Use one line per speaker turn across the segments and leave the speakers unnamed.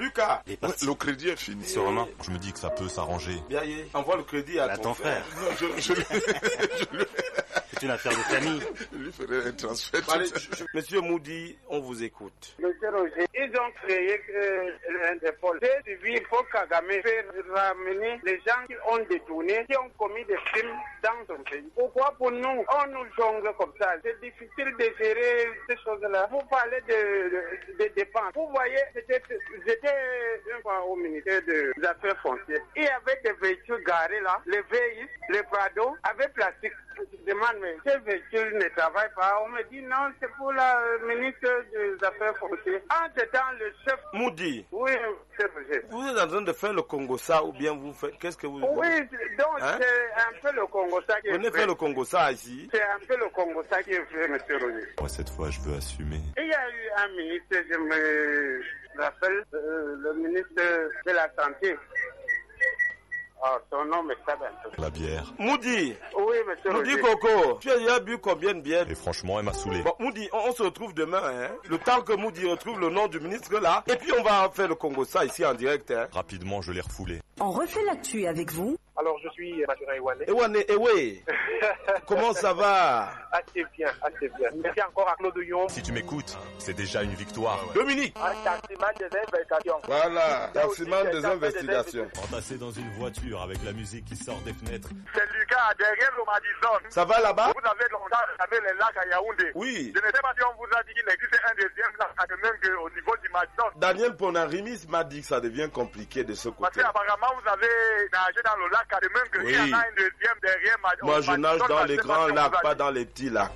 Lucas,
le crédit est fini.
Sûrement. Je me dis que ça peut s'arranger.
Bien, envoie le crédit à ton frère.
C'est une affaire de famille.
Je lui ferai un transfert.
Allez, Monsieur Moudi, on vous écoute.
Monsieur Roger, ils ont créé l'Interpol. J'ai suivi pour Kagame faire ramener les gens qui ont détourné, qui ont commis des crimes dans son pays. Pourquoi pour nous, on nous jongle comme ça? C'est difficile de gérer ces choses-là. Vous parlez de dépenses. Vous voyez, j'étais une fois au ministère des Affaires foncières. Il y avait des véhicules garés là, les VX, les Prado, avec plastique. Je demande, mais ces véhicules ne travaillent pas. On me dit non, c'est pour la ministre des Affaires foncières. Entre-temps, le chef...
Moudi.
Oui, c'est vrai.
Vous êtes en train de faire le Congo-ça ou bien vous faites... Qu'est-ce que vous...
Oui, donc c'est un peu le Congo-ça qui est fait.
Vous venez faire le Congo-ça ici?
C'est un peu le Congo-ça qui est fait, monsieur Roger.
Moi, cette fois, je veux assumer.
Il y a eu un ministre, je me rappelle, le ministre de la Santé. Oh, son nom me sabe un peu.
La bière.
Moudi.
Oui, monsieur
Moudi
Roger.
Coco, tu as bu combien de bières?
Et franchement, elle m'a saoulé.
Bon, Moudi, on se retrouve demain, hein. Le temps que Moudi retrouve le nom du ministre là. Et puis on va faire le Congo-ça ici en direct, hein.
Rapidement, je l'ai refoulé.
On refait l'actu avec vous.
Alors, je suis Mathurin Ewane.
Ewane, comment ça va?
Assez bien, assez bien. Merci encore à Claude Yon.
Si tu m'écoutes, c'est déjà une victoire.
Dominique.
Un taximan des investigations.
Voilà, taximan des investigations.
Entassé dans une voiture avec la musique qui sort des fenêtres.
C'est Lucas, derrière le Madison.
Ça va là-bas?
Vous avez longtemps regardé les lacs à Yaoundé.
Oui.
Je ne sais pas si on vous a dit qu'il existe un deuxième lac à de même qu'au niveau du Madison.
Daniel Ponarimis m'a dit que ça devient compliqué de ce
Parce
côté.
qu'apparemment, vous avez nagé dans le lac à de même qu'il y en a un deuxième derrière Madison.
Moi, je nage dans les grands lacs, pas dans les petits lacs.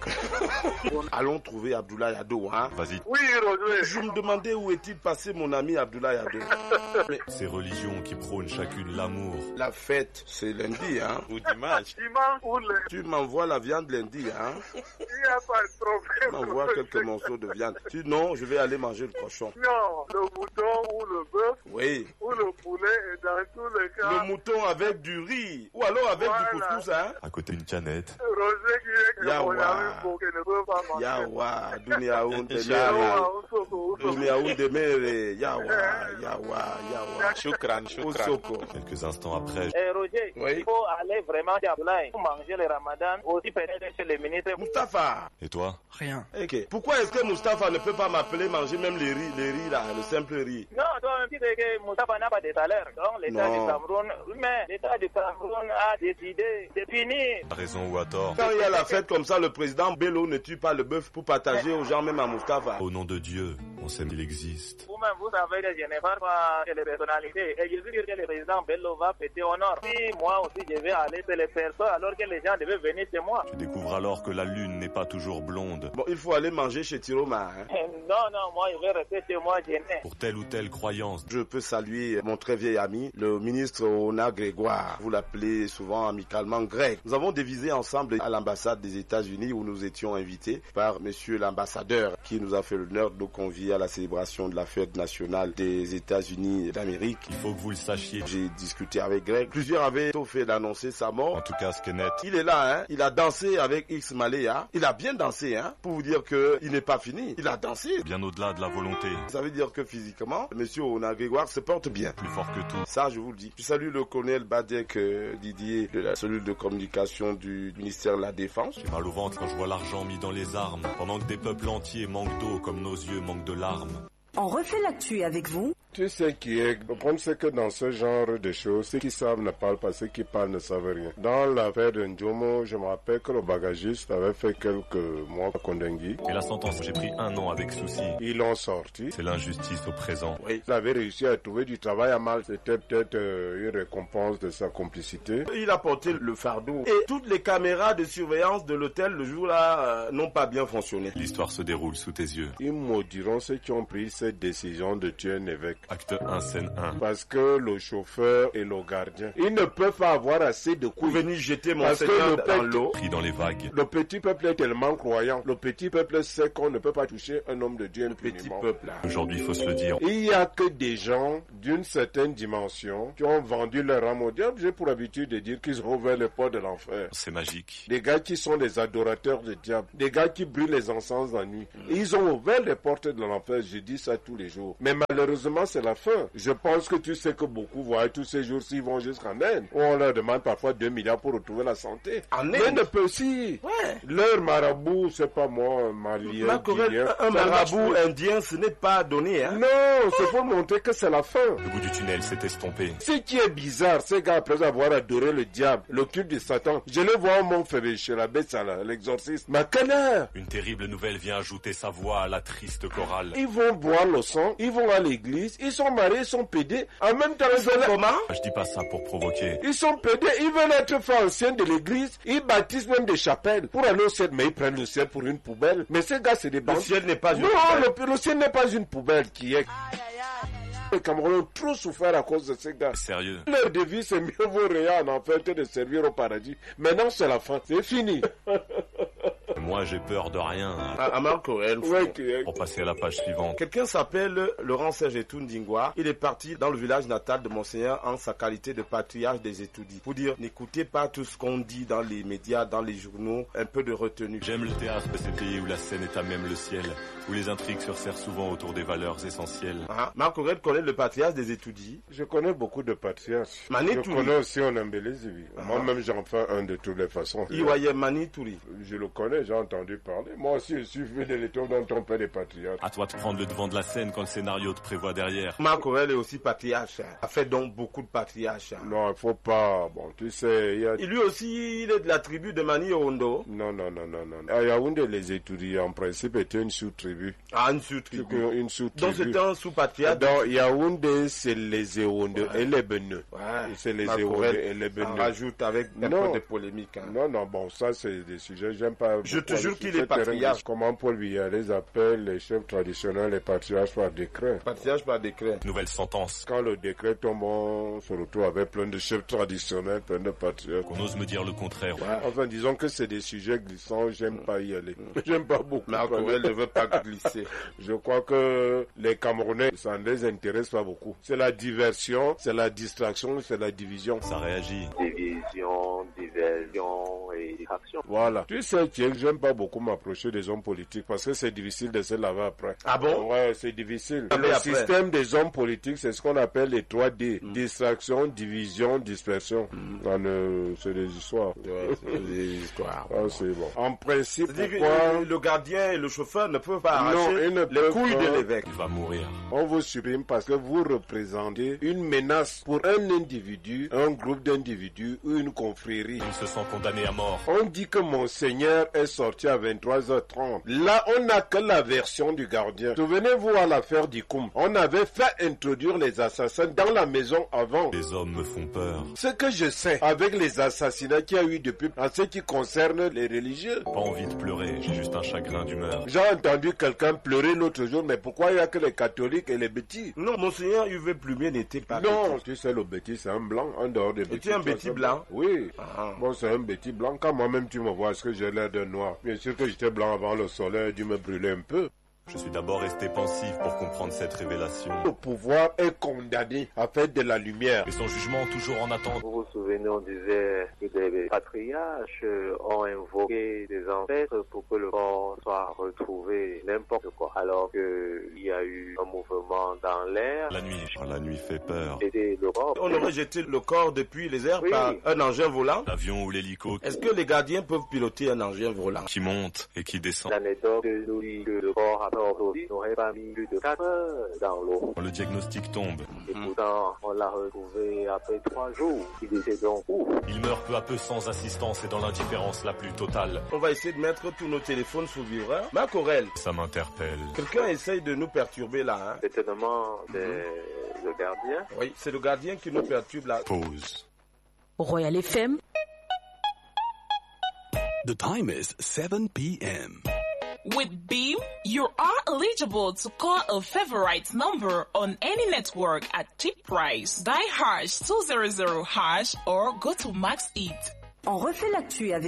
Allons trouver Abdoulaye Yado, hein?
Vas-y.
Oui, Roger.
Je me demandais où est-il passé mon ami Abdoulaye Yado. Mais
Ces religions qui prônent chacune l'amour.
la fête, c'est lundi, hein? Ou dimanche.
Dimanche ou le...
Tu m'envoies la viande lundi, hein?
Il n'y a pas de
Tu
problème.
m'envoies quelques morceaux de viande. Sinon, je vais aller manger le cochon.
Non, le mouton ou le bœuf
Oui.
ou le poulet, et dans tous les cas...
Le mouton avec du riz. Ou alors avec
Voilà.
du couscous, hein?
À côté d'une canette.
Roger qui est
Yawa.
pour qu'il ne peut pas manger.
Yawa, Dunia Undemere.
Yawa, Usoko.
Dunia Undemere. Yawa, Yawa, Yawa.
Shukran.
Osoko.
Quelques instants après,
Roger,
Oui.
il faut aller vraiment chez Abdoulaye pour manger le ramadan, aussi peut-être chez les ministres.
Mustapha.
et toi?
Ok. Pourquoi est-ce que Mustapha ne peut pas m'appeler manger même les riz là, le simple riz?
Non, toi-même, tu sais que Moustapha n'a pas de salaire. Donc, l'État
Non.
du Cameroun, mais l'État du Cameroun a décidé de finir.
À raison ou à tort?
Quand il y a la fête comme ça, le président Bello ne tue pas le bœuf pour partager aux gens, même à Mustapha.
Au nom de Dieu, on sait qu'il existe.
Vous-même, vous savez que je ne parle pas chez les personnalités. Et je veux dire que le président Bello va fêter au nord. Si moi aussi je vais aller chez les personnes, alors que les gens devaient venir chez moi.
Tu découvres alors que la lune n'est pas toujours blonde.
Bon, il faut aller manger chez Tiroma, hein.
Non, moi je vais rester chez moi, je n'ai.
Pour telle ou telle croyance.
Je peux saluer mon très vieil ami, le ministre Ona Grégoire. Vous l'appelez souvent amicalement Greg. Nous avons dévisé ensemble à l'ambassade des États-Unis où nous étions invités par monsieur l'ambassadeur qui nous a fait l'honneur de nous convier à la célébration de la fête nationale des États-Unis d'Amérique.
Il faut que vous le sachiez.
J'ai discuté avec Greg. Plusieurs avaient tout fait d'annoncer sa mort.
En tout cas, ce qui est net.
Il est là, hein. Il a dansé avec X Malaya. Il a bien dansé, hein. Pour vous dire que il n'est pas fini. Il a dansé.
Bien au-delà de la volonté.
Ça veut dire que physiquement, monsieur Ona Grégoire se porte bien.
Plus fort que tout.
Ça, je vous le dis. Je salue le colonel Badek Didier de la cellule de communication du ministère de la Défense.
J'ai mal au ventre quand je vois l'argent mis dans les armes. Pendant que des peuples entiers manquent d'eau comme nos yeux manquent de larmes.
On refait l'actu avec vous.
Tu sais qui est. Le problème, c'est que dans ce genre de choses, ceux qui savent ne parlent pas, ceux qui parlent ne savent rien. Dans l'affaire de Ndjomo, je me rappelle que le bagagiste avait fait quelques mois à Kondengui.
Et la sentence, j'ai pris 1 an avec souci.
Ils l'ont sorti.
C'est l'injustice au présent.
Oui.
Il avait réussi à trouver du travail à Malte. C'était peut-être une récompense de sa complicité.
Il a porté le fardeau. Et toutes les caméras de surveillance de l'hôtel le jour-là n'ont pas bien fonctionné.
L'histoire se déroule sous tes yeux.
Ils maudiront ceux qui ont pris cette décision de tuer un évêque.
Acte 1, scène 1.
Parce que le chauffeur et le gardien, ils ne peuvent pas avoir assez de
Pour
couilles.
venir jeter mon
Parce que
seigneur
le
dans
peuple-
l'eau.
Pris dans les vagues.
Le petit peuple est tellement croyant. Le petit peuple sait qu'on ne peut pas toucher un homme de Dieu
Petit
impunément.
peuple là.
Aujourd'hui, il faut se le dire.
Il y a que des gens d'une certaine dimension qui ont vendu leur âme au diable. J'ai pour habitude de dire qu'ils ont ouvert les portes de l'enfer.
C'est magique.
Des gars qui sont des adorateurs de diable. Des gars qui brûlent les encens la nuit. Et ils ont ouvert les portes de l'enfer. Je dis ça tous les jours. Mais malheureusement, c'est la fin. Je pense que tu sais que beaucoup voient tous ces jours-ci vont jusqu'en Inde, où on leur demande parfois 2 milliards pour retrouver la santé.
En Inde?
Mais ne peut aussi. Ouais. Leur marabout, c'est pas moi, malien, guinéen.
Un marabout indien, ce n'est pas donné, hein?
Non, c'est pour montrer que c'est la fin.
Le bout du tunnel s'est estompé.
Ce qui est bizarre, ces gars, après avoir adoré le diable, le culte de Satan, je les vois au Mont Févé, la Bessala, l'exorciste. Ma canard!
Une terrible nouvelle vient ajouter sa voix à la triste chorale.
Ils vont boire le sang, ils vont à l'église, ils sont mariés, ils sont pédés. En même temps, ils sont comment?
Je dis pas ça pour provoquer.
Ils sont pédés, ils veulent être faits anciens de l'église, ils bâtissent même des chapelles pour aller au ciel, mais ils prennent le ciel pour une poubelle. Mais ces gars, c'est des bandes.
Le ciel n'est pas une
poubelle. Non, le ciel n'est pas une poubelle qui est... Les Camerounais ont trop souffert à cause de ces gars.
Sérieux?
Leur devise, c'est mieux vaut rien en enfer que de servir au paradis. Maintenant, c'est la fin. C'est fini.
Moi, j'ai peur de rien.
Marco,
Pour passer à la page suivante.
Quelqu'un s'appelle Laurent Serge Etundingwa. Il est parti dans le village natal de Monseigneur en sa qualité de patriarche des étoudis. Pour dire, n'écoutez pas tout ce qu'on dit dans les médias, dans les journaux, un peu de retenue.
J'aime le théâtre de ces pays où la scène est à même le ciel, où les intrigues se resserrent souvent autour des valeurs essentielles.
Marc Aurèle connaît le patriarche des étoudis.
Je connais beaucoup de patriarches. Je connais aussi Onambélézibi. Moi-même, j'en fais un de toutes les façons.
Iwaye Manitouri.
Je le connais, j'ai entendu parler. Moi aussi, je suis fidèle dans ton père des patriarches.
À toi de prendre le devant de la scène quand le scénario te prévoit derrière.
Marc Aurèle est aussi patriarche. A fait donc beaucoup de patriarches.
Non, il faut pas. Bon, tu sais,
Et lui aussi, il est de la tribu de Mani Yorondo.
Non. À Yaoundé, les étudiants, en principe, étaient une sous-tribu.
Une sous-tribu.
Une sous-tribu.
Donc c'était un sous-patriarche.
Dans Yaoundé, c'est les Éondeux et les Beneux. C'est les Éondeux et les Beneux.
On rajoute avec un peu de polémique.
Non, bon, ça c'est des sujets, j'aime pas.
Je te jure qu'il est patriarche.
Comment Paul Biya les appelle les chefs traditionnels, les patriarches par décret.
Patriarche par décret.
Nouvelle sentence.
Quand le décret tombe, on se retrouve avec plein de chefs traditionnels, plein de patriarches.
Qu'on ose me dire le contraire.
Enfin, disons que c'est des sujets glissants, j'aime pas y aller. J'aime pas beaucoup.
Marc Aurèle ne veut pas glisser.
Je crois que les Camerounais, ça ne les intéresse pas beaucoup. C'est la diversion, c'est la distraction, c'est la division.
Ça réagit.
Division, diversion et distraction.
Voilà. Tu sais, j'aime pas beaucoup m'approcher des hommes politiques parce que c'est difficile de se laver après.
Ah bon?
Ouais, c'est difficile. Le système des hommes politiques, c'est ce qu'on appelle les 3D. Distraction, division, dispersion. C'est des histoires.
Ouais, c'est des histoires.
C'est bon. En principe,
le gardien et le chauffeur ne peuvent pas arracher les couilles de l'évêque.
Il va mourir.
On vous supprime parce que vous représentez une menace pour un individu, un groupe d'individus ou une confrérie.
Ils se sont condamnés à mort.
On dit que Monseigneur est sorti à 23h30. Là, on n'a que la version du gardien. Souvenez-vous à l'affaire d'Ikoum. On avait fait introduire les assassins dans la maison avant.
Les hommes me font peur.
Ce que je sais, avec les assassinats qu'il y a eu depuis en ce qui concerne les religieux.
Pas envie de pleurer, j'ai juste un chagrin d'humeur.
J'ai entendu quelqu'un pleurer l'autre jour, mais pourquoi il n'y a que les catholiques et les bêtis?
Non, Monseigneur Uvé Plumier n'était pas
non,
bêtis.
Tu sais, le bêtis, c'est un blanc, en dehors des bêtis.
Tu es un bêtis blanc?
Oui. Bon, c'est un bêtis blanc. Quand moi-même tu me vois, est-ce que j'ai l'air d'un noir? Bien sûr que j'étais blanc avant le soleil, dû me brûler un peu.
Je suis d'abord resté pensif pour comprendre cette révélation.
Le pouvoir est condamné à faire de la lumière.
Et son jugement toujours en attente.
Vous vous souvenez, on disait que des patriarches ont invoqué des ancêtres pour que le corps soit retrouvé n'importe quoi. Alors qu'il y a eu un mouvement dans l'air.
La nuit fait peur.
C'était le corps.
On aurait jeté le corps depuis les airs par un engin volant.
L'avion ou l'hélico.
Est-ce que les gardiens peuvent piloter un engin volant?
Qui monte et qui descend.
L'anecdote nous dit que le corps a n'aurait pas mis plus de 4 heures dans l'eau.
Le diagnostic tombe.
Et pourtant, on l'a retrouvé après 3 jours. Il était donc ouf.
Il meurt peu à peu sans assistance et dans l'indifférence la plus totale.
On va essayer de mettre tous nos téléphones sous vibreur. Marc Aurèle.
Ça m'interpelle.
Quelqu'un essaye de nous perturber là. Hein?
Certainement, c'est le gardien.
Oui, c'est le gardien qui nous perturbe là.
Pause.
Royal FM.
The time is 7 p.m.
With Beam, you are eligible to call a favorite number on any network at cheap price. Dial #200# or go to Max It.
On refait l'actu avec vous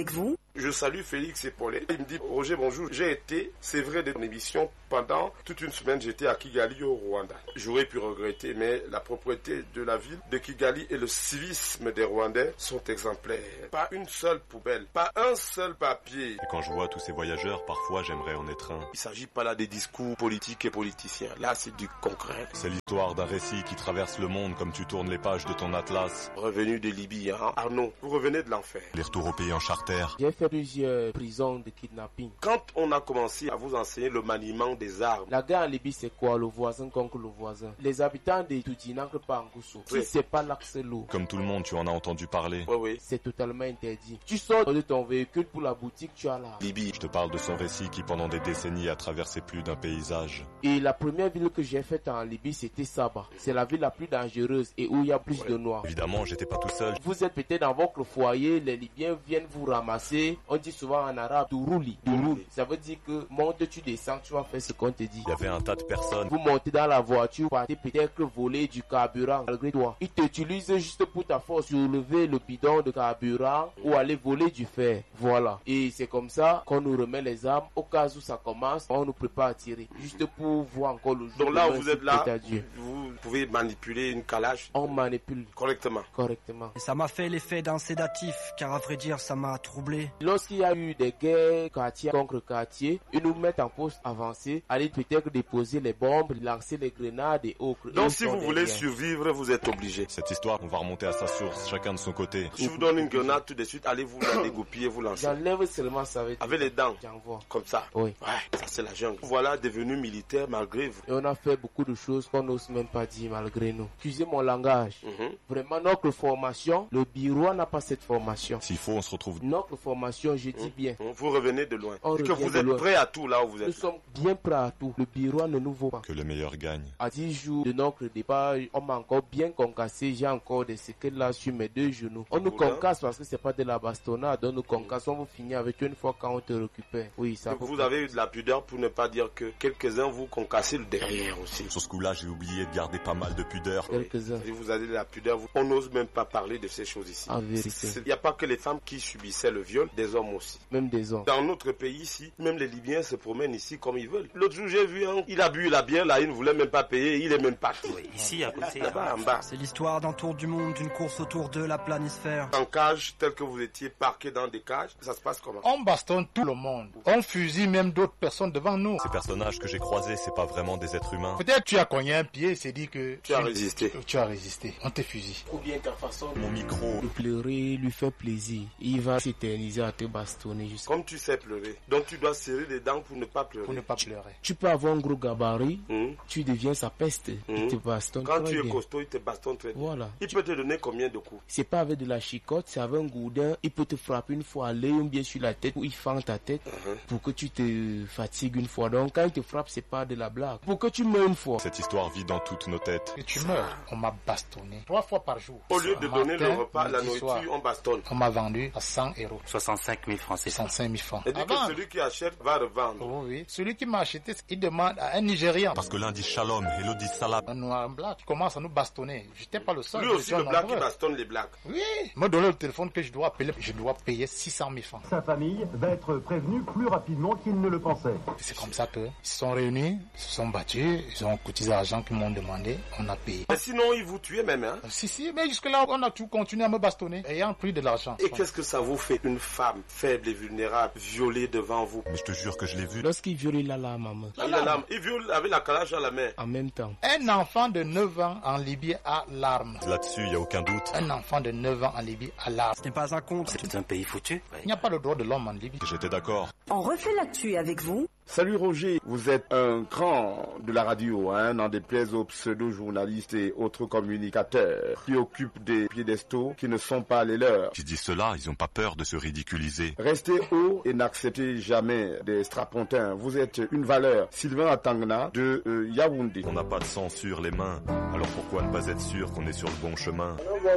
Je salue Félix Epolé. Il me dit, Roger, bonjour, j'ai été, c'est vrai, de ton émission pendant toute une semaine, j'étais à Kigali au Rwanda. J'aurais pu regretter, mais la propreté de la ville de Kigali et le civisme des Rwandais sont exemplaires. Pas une seule poubelle, pas un seul papier.
Et quand je vois tous ces voyageurs, parfois j'aimerais en être un.
Il s'agit pas là des discours politiques et politiciens. Là, c'est du concret.
C'est l'histoire d'un récit qui traverse le monde comme tu tournes les pages de ton atlas.
Revenu de Libye, hein? Arnaud, vous revenez de l'enfer.
Les retours au pays en charter.
J'ai fait plusieurs prisons de kidnapping.
Quand on a commencé à vous enseigner le maniement des armes.
La guerre en Libye, c'est quoi? Le voisin contre le voisin. Les habitants de Toudji n'entrent pas en Gousso. Si c'est pas l'accès l'eau.
Comme tout le monde, tu en as entendu parler.
Oui.
C'est totalement interdit. Tu sors de ton véhicule pour la boutique, tu as là.
Libye.
Je te parle de son récit qui pendant des décennies a traversé plus d'un paysage.
Et la première ville que j'ai faite en Libye, c'était Saba. C'est la ville la plus dangereuse et où il y a plus de noirs.
Évidemment, j'étais pas tout seul.
Vous êtes peut-être dans votre foyer, les Libyens viennent vous ramasser. On dit souvent en arabe, Dourouli. Ça veut dire que monte, tu descends, tu vas faire ce qu'on te dit.
Il y avait un tas de personnes.
Vous montez dans la voiture, partez peut-être voler du carburant malgré toi. Ils t'utilisent juste pour ta force, soulever le bidon de carburant ou aller voler du fer. Voilà. Et c'est comme ça qu'on nous remet les armes. Au cas où ça commence, on nous prépare à tirer. Juste pour voir encore le jour.
Donc là où vous êtes là, vous pouvez manipuler une calage.
On manipule.
Correctement.
Ça m'a fait l'effet d'un sédatif, car à vrai dire, ça m'a troublé.
Lorsqu'il y a eu des guerres quartier contre quartier, ils nous mettent en poste avancé, aller peut-être déposer les bombes, lancer les grenades et autres.
Donc si vous voulez survivre, vous êtes obligé.
Cette histoire, on va remonter à sa source, chacun de son côté.
Je vous donne une grenade tout de suite, allez vous la dégoupiller, vous lancer.
J'enlève seulement ça avec
les dents.
J'envoie.
Comme ça.
Oui.
Ouais, ça c'est la jungle. Voilà devenu militaire malgré vous.
Et on a fait beaucoup de choses qu'on n'ose même pas dire malgré nous. Excusez mon langage. Vraiment, notre formation, le bureau n'a pas cette formation.
S'il faut, on se retrouve.
Notre formation, je dis bien.
Vous revenez de loin. Que vous êtes prêts à tout là où vous êtes.
Nous sommes bien prêts à tout. Le bureau ne nous vaut pas.
Que le meilleur gagne.
À 10 jours de notre départ, on m'a encore bien concassé. J'ai encore des séquelles là sur mes 2 genoux. On nous concasse parce que c'est pas de la bastonnade. On nous concasse, on vous finit avec une fois quand on te récupère. Oui, ça.
Donc vous avez eu de la pudeur pour ne pas dire que quelques-uns vous concassent le derrière aussi.
Sur ce coup-là, j'ai oublié de garder pas mal de pudeur.
Quelques-uns.
Si vous avez de la pudeur, on n'ose même pas parler de ces choses ici.
En vérité.
Il n'y a pas que les femmes qui subissaient le viol, des hommes aussi.
Même des hommes.
Dans notre pays ici, même les Libyens se promènent ici comme ils veulent. L'autre jour, j'ai vu il a bu la bière là, il ne voulait même pas payer, il est même parti.
Ici, à côté.
Là-bas, en bas.
C'est l'histoire d'un tour du monde, d'une course autour de la planisphère.
En cage, tel que vous étiez parqués dans des cages, ça se passe comment?
On bastonne tout le monde. On fusille même d'autres personnes devant nous.
Ces personnages que j'ai croisés, c'est pas vraiment des êtres humains.
Peut-être tu as cogné un pied, c'est dit que
tu as résisté.
Tu as résisté. On te fusille.
Ou bien ta façon
mon micro
de pleurer lui fait plaisir. Il va s'éterniser à te bastonner juste.
Comme tu sais pleurer. Donc tu dois serrer les dents pour ne pas pleurer.
Pour ne pas pleurer.
Tu peux avoir un gros gabarit, tu deviens sa peste. Il te bastonne.
Quand tu es costaud, il te bastonne très bien.
Voilà.
Il peut te donner combien de coups?
C'est pas avec de la chicotte, c'est avec un gourdin. Il peut te frapper une fois à l'œil ou bien sur la tête ou il fend ta tête pour que tu te fatigues une fois. Donc quand il te frappe, c'est pas de la blague. Pour que tu meurs une fois.
Cette histoire vit dans toutes nos têtes.
Et tu meurs. On m'a bastonné 3 fois par jour.
Au lieu de donner le repas, la nourriture, on bastonne.
On m'a vendu à 100 €.
65 000 francs.
65 000 francs.
Et dit que celui qui achète va revendre.
Oh oui. Celui qui m'a acheté, il demande à un Nigérian.
Parce que l'un dit shalom et l'autre dit salam.
Un noir, un black, qui commence à nous bastonner. J'étais pas le seul.
Lui aussi, le black qui bastonne les blacks.
Oui. Me donner le téléphone que je dois appeler. Je dois payer 600 000 francs.
Sa famille va être prévenue plus rapidement qu'il ne le pensait.
C'est comme ça qu'ils se sont réunis, ils se sont battus, ils ont cotisé l'argent qu'ils m'ont demandé, on a payé.
Mais sinon, ils vous tuaient même, hein?
Si, mais jusque-là, on a tout continué à me bastonner, ayant pris de l'argent.
Et qu'est-ce que ça vous fait, une femme faible et vulnérable, violée devant vous?
Mais je te jure que je l'ai vu.
Lorsqu'il viole, il a la maman.
Il viole avec la calage à la main.
En même temps.
Un enfant de 9 ans en Libye a l'arme.
Là-dessus, il n'y a aucun doute.
Un enfant de 9 ans en Libye a l'arme.
Ce n'est pas un compte, c'est tout un pays foutu.
Il n'y a pas le droit de l'homme en Libye.
J'étais d'accord.
On refait l'actu avec vous.
Salut Roger, vous êtes un grand de la radio, n'en déplaise aux pseudo-journalistes et autres communicateurs qui occupent des piédestaux qui ne sont pas les leurs.
Qui disent cela, ils n'ont pas peur de se ridiculiser.
Restez haut et n'acceptez jamais des strapontins. Vous êtes une valeur. Sylvain Atangana de Yaoundé.
On n'a pas de sang sur les mains, alors pourquoi ne pas être sûr qu'on est sur le bon chemin?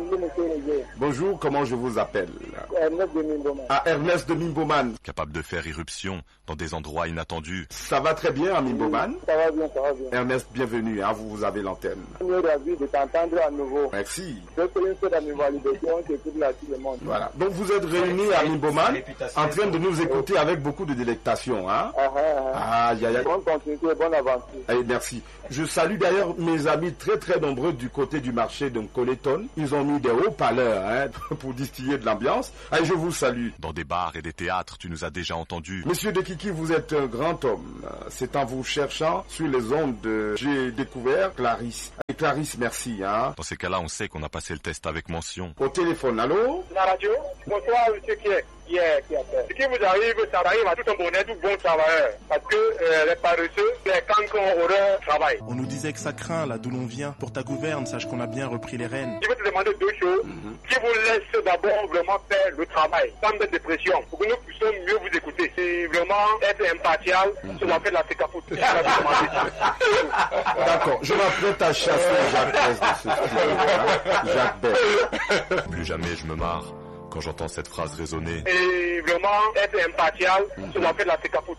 Bonjour, comment je vous appelle?
Ernest de Mimboman.
Ernest de Mimboman.
Capable de faire irruption dans des endroits inattendus. entendu.
Ça va très bien, Amin Boban.
Ça va bien, ça va bien.
Ernest, bienvenue, hein, vous avez l'antenne.
Je suis ravi de t'entendre à nouveau.
Merci.
Je fais une seule validation que tout le monde.
Voilà. Donc vous êtes réunis, Amin Boban, en train de nous écouter avec beaucoup de délectation. Hein?
Bonne continuité, bonne aventure.
Allez, merci. Je salue d'ailleurs mes amis très très nombreux du côté du marché de Coleton. Ils ont mis des haut-parleurs hein, pour distiller de l'ambiance. Allez, je vous salue.
Dans des bars et des théâtres, tu nous as déjà entendus.
Monsieur de Kiki, vous êtes un grand homme. C'est en vous cherchant sur les ondes j'ai découvert Clarisse. Et Clarisse, merci. Hein.
Dans ces cas-là, on sait qu'on a passé le test avec mention.
Au téléphone, allô?
La radio, bonsoir, monsieur qui est. Ce qui vous arrive, ça arrive à tout un bonnet, tout bon travailleur. Parce que les paresseux, les cancans auront travail.
On nous disait que ça craint là d'où l'on vient. Pour ta gouverne, sache qu'on a bien repris les rênes.
Je vais te demander deux choses. Qui vous laisse d'abord vraiment faire le travail, sans mettre de pression, pour que nous puissions mieux vous écouter. C'est vraiment être impartial sur la fait de la sécapoute.
D'accord, je m'apprête à chasser Jacques Bess de ce studio. Jacques Bess.
Plus jamais je me marre quand j'entends cette phrase résonner.
Et vraiment être impartial sur la fait de la sécapoute.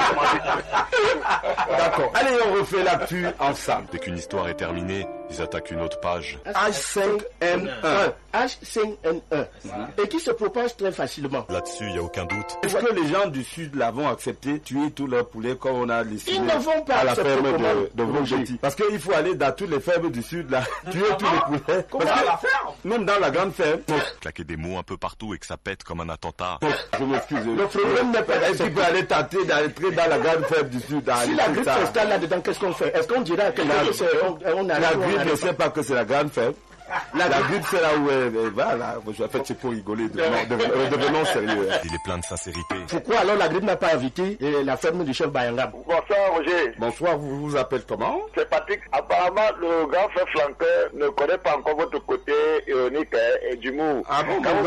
D'accord, allez on refait l'actu ensemble.
Dès qu'une histoire est terminée, ils attaquent une autre page.
H5N1.
H5N1. Et qui se propage très facilement.
Là-dessus, il n'y a aucun doute.
Est-ce que les gens du Sud l'avont accepté, tuer tous leurs poulets comme on a laissé
ils ne vont pas
à la ferme de Vogeti? Parce qu'il faut aller dans toutes les fermes du Sud, là, tuer tous les poulets.
Comment à la ferme?
Même dans la grande ferme.
Claquer des mots un peu partout et que ça pète comme un attentat.
Je m'excuse.
Le problème n'est pas
est-ce qu'il peut aller tenter d'entrer dans la grande ferme du Sud?
Si la grippe s'installe là-dedans, qu'est-ce qu'on fait? Est-ce qu'on dira que
la grippe ne sait pas que c'est la grande ferme? La grippe, c'est là où elle va, là. En fait, c'est pour rigoler. Devenons sérieux.
Il est plein de sincérité.
Pourquoi alors la grippe n'a pas invité la ferme du chef Bayangam?
Bonsoir, Roger.
Bonsoir, vous vous appelez comment?
C'est Patrick. Apparemment, le grand frère flanqueur ne connaît pas encore votre côté ironique et d'humour.
Ah bon,
grand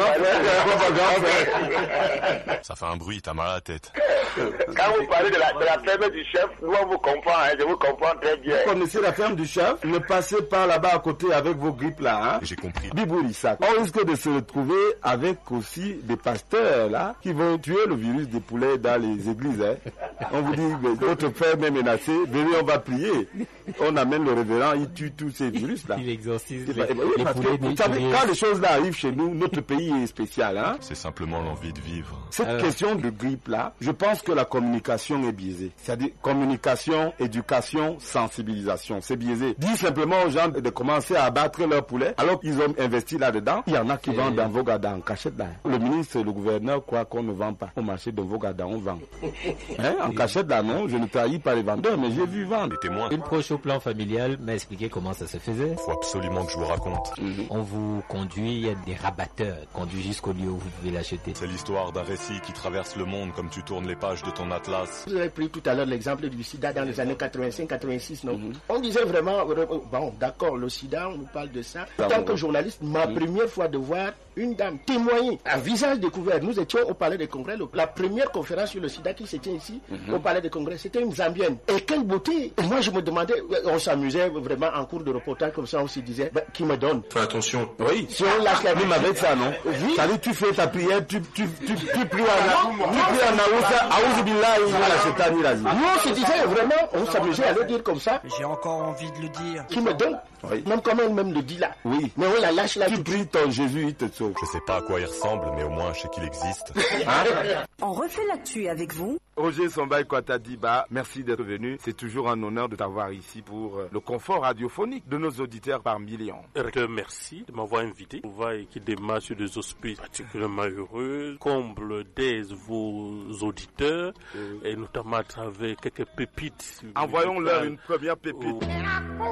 frère.
Ça fait un bruit, t'as mal à la tête.
Quand vous parlez de la ferme du chef, nous, on vous comprend, hein, je vous comprends très bien.
Vous connaissez la ferme du chef? Ne passez pas là-bas à côté avec vos grippes là. Hein?
J'ai compris.
Bibourissa. On risque de se retrouver avec aussi des pasteurs là qui vont tuer le virus des poulets dans les églises. Hein? On vous dit, votre ferme est menacée, venez, on va prier. On amène le révérend, il tue tous ces virus là.
Il exorcise
les poulets. Vous savez, quand les choses là arrivent chez nous, notre pays est spécial. Hein?
C'est simplement l'envie de vivre.
Cette question de grippe là, je pense que la communication est biaisée. C'est-à-dire communication, éducation, sensibilisation. C'est biaisé. Dis simplement aux gens de commencer à abattre leurs poulets alors qu'ils ont investi là-dedans. Il y en a qui vendent dans Vogada en cachette là. Le ministre et le gouverneur croient qu'on ne vend pas. Au marché de Vogada, on vend. Hein? En cachette là, non, je ne trahis pas les vendeurs, mais j'ai vu vendre.
Les témoins.
Une proche au plan familial m'a expliqué comment ça se faisait.
Faut absolument que je vous raconte.
On vous conduit, il y a des rabatteurs conduits jusqu'au lieu où vous pouvez l'acheter.
C'est l'histoire d'un récit qui traverse le monde comme tu tournes les pages de ton atlas.
Vous avez pris tout à l'heure l'exemple du sida dans les années 85-86, non? On disait vraiment, bon, d'accord, le sida, on nous parle de ça. En tant que journaliste, ma première fois de voir une dame témoigner à visage découvert. Nous étions au Palais des Congrès. La première conférence sur le sida qui se tient ici, au Palais des Congrès, c'était une Zambienne. Et quelle beauté! Et moi, je me demandais, on s'amusait vraiment en cours de reportage comme ça, on se disait, qui me donne?
Fais attention. Oui.
Si on lâche la
même avec ça, non? Oui. Ça dit, tu fais ta prière, tu pries en Aoussa, Aouzubillah,
nous, on se disait vraiment, on s'amusait à le dire comme ça.
J'ai encore envie de le dire.
Qui me donne? Oui. Même comme elle-même le dit là.
Oui.
Mais on la lâche là.
Tu pries ton Jésus, il te sauve.
Je sais pas à quoi il ressemble, mais au moins je sais qu'il existe.
On refait l'actu avec vous.
Roger Sombaï Kwatadiba, merci d'être venu. C'est toujours un honneur de t'avoir ici pour le confort radiophonique de nos auditeurs par millions.
Merci de m'avoir invité. On va qui démarre sur des auspices particulièrement heureux, comble d'aise vos auditeurs, et notamment à travers quelques pépites.
Envoyons-leur une première pépite.